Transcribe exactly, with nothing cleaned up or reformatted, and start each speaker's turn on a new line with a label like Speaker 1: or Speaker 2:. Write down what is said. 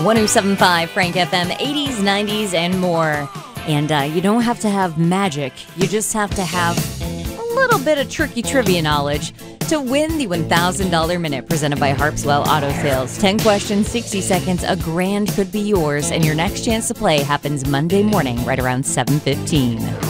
Speaker 1: one oh seven point five Frank F M, eighties, nineties, and more. And uh, you don't have to have magic. You just have to have a little bit of tricky trivia knowledge to win the one thousand dollars Minute presented by Harpswell Auto Sales. ten questions, sixty seconds, a grand could be yours, and your next chance to play happens Monday morning right around seven fifteen.